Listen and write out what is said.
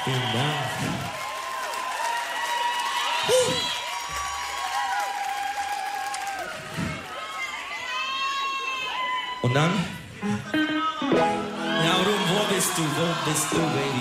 Vielen Dank. Und dann? Ja, Ruhm, wo bist du, Baby?